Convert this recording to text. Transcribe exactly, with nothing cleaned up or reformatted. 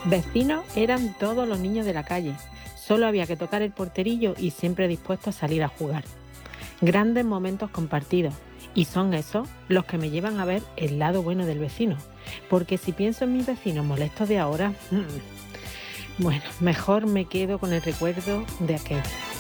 Vecinos eran todos los niños de la calle. Solo había que tocar el porterillo y siempre dispuestos a salir a jugar. Grandes momentos compartidos. Y son esos los que me llevan a ver el lado bueno del vecino. Porque si pienso en mis vecinos molestos de ahora, mm, bueno, mejor me quedo con el recuerdo de aquel.